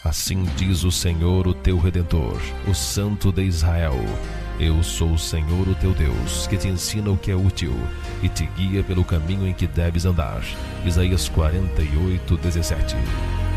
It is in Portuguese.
Assim diz o Senhor, o teu Redentor, o Santo de Israel: eu sou o Senhor, o teu Deus, que te ensina o que é útil e te guia pelo caminho em que deves andar. Isaías 48:17.